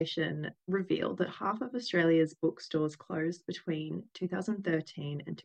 revealed that half of Australia's bookstores closed between 2013 and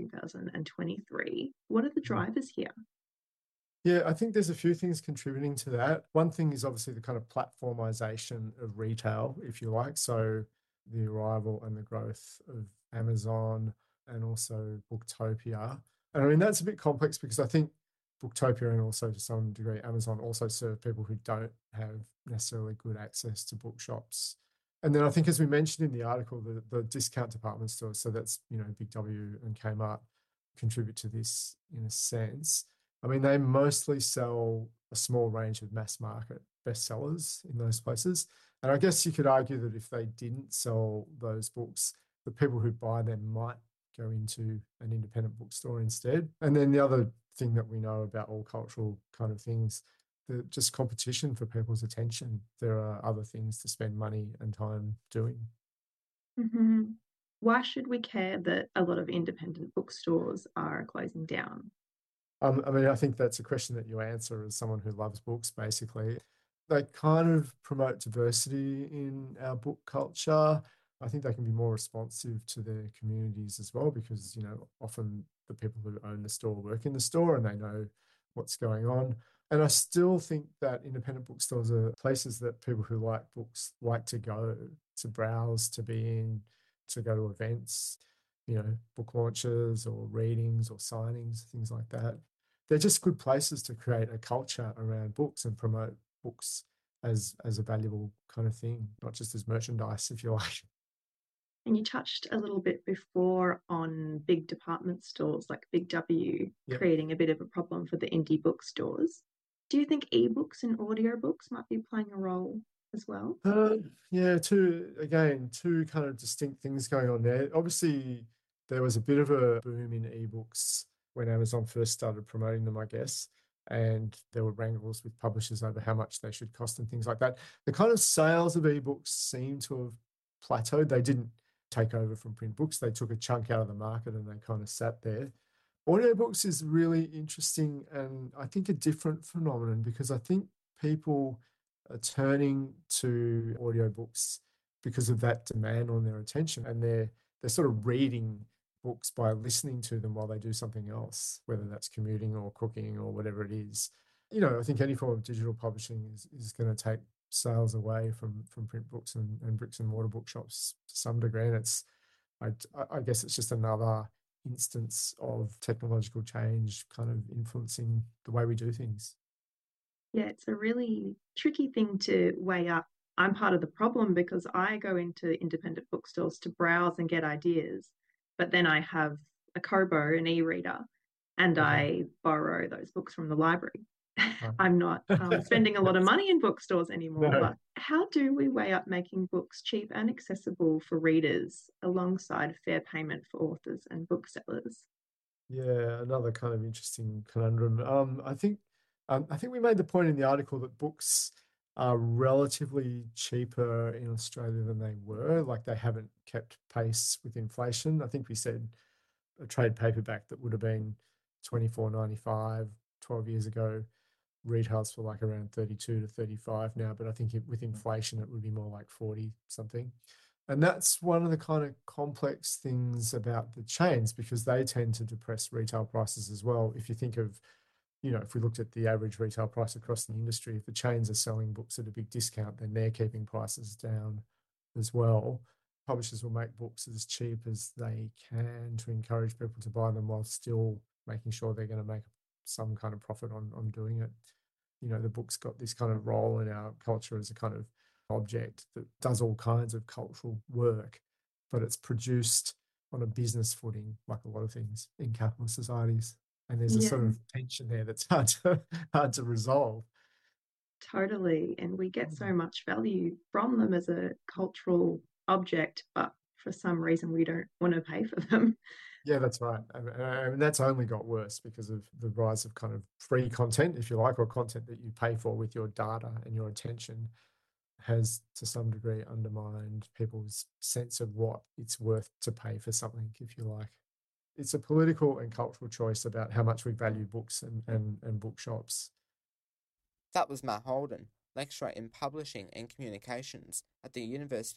2023. What are the drivers here? Yeah, I think there's a few things contributing to that. One thing is obviously the kind of platformization of retail, if you like. So the arrival and the growth of Amazon and also Booktopia. And I mean, that's a bit complex because I think Booktopia and also to some degree Amazon also serve people who don't have necessarily good access to bookshops. And then I think, as we mentioned in the article, the discount department stores, so that's, Big W and Kmart, contribute to this in a sense. I mean, they mostly sell a small range of mass market bestsellers in those places. And I guess you could argue that if they didn't sell those books, the people who buy them might go into an independent bookstore instead. And then the other thing that we know about all cultural kind of things, the just competition for people's attention. There are other things to spend money and time doing. Hmm. Why should we care that a lot of independent bookstores are closing down? I mean, I think that's a question that you answer as someone who loves books, basically. They kind of promote diversity in our book culture. I think they can be more responsive to their communities as well because, often the people who own the store work in the store and they know what's going on. And I still think that independent bookstores are places that people who like books like to go, to browse, to be in, to go to events, book launches or readings or signings, things like that. They're just good places to create a culture around books and promote books as a valuable kind of thing, not just as merchandise, if you like. And you touched a little bit before on big department stores like Big W Yep. creating a bit of a problem for the indie bookstores. Do you think ebooks and audiobooks might be playing a role as well? Uh, yeah, two kind of distinct things going on there. Obviously, there was a bit of a boom in ebooks when Amazon first started promoting them, I guess. And there were wrangles with publishers over how much they should cost and things like that. The kind of sales of ebooks seem to have plateaued. They didn't take over from print books. They took a chunk out of the market and they kind of sat there. Audiobooks is really interesting and I think a different phenomenon because I think people are turning to audiobooks because of that demand on their attention and they're sort of reading books by listening to them while they do something else, whether that's commuting or cooking or whatever it is. I think any form of digital publishing is going to take sales away from print books and bricks and mortar bookshops to some degree. And I, I guess it's just another instance of technological change kind of influencing the way we do things. Yeah, it's a really tricky thing to weigh up. I'm part of the problem because I go into independent bookstores to browse and get ideas, but then I have a Kobo, an e-reader, and Okay. I borrow those books from the library. Right. I'm not spending a lot of Yes. money in bookstores anymore, No. but how do we weigh up making books cheap and accessible for readers alongside fair payment for authors and booksellers? Yeah, another kind of interesting conundrum. I think we made the point in the article that books are relatively cheaper in Australia than they were. Like they haven't kept pace with inflation. I think we said a trade paperback that would have been 24.95 12 years ago retails for like around 32 to 35 now, but I think with inflation it would be more like 40 something. And that's one of the kind of complex things about the chains because they tend to depress retail prices as well. If you think of, if we looked at the average retail price across the industry, if the chains are selling books at a big discount, then they're keeping prices down as well. Publishers will make books as cheap as they can to encourage people to buy them while still making sure they're going to make some kind of profit on doing it. The book's got this kind of role in our culture as a kind of object that does all kinds of cultural work, but it's produced on a business footing, like a lot of things in capitalist societies. And there's a sort Yeah, of tension there that's hard to resolve. totally. And we get so much value from them as a cultural object, but for some reason we don't want to pay for them. Yeah, that's right. And that's only got worse because of the rise of kind of free content, if you like, or content that you pay for with your data and your attention has to some degree undermined people's sense of what it's worth to pay for something, if you like. It's a political and cultural choice about how much we value books and bookshops. That was Matt Holden. lecturer in publishing and communications at the University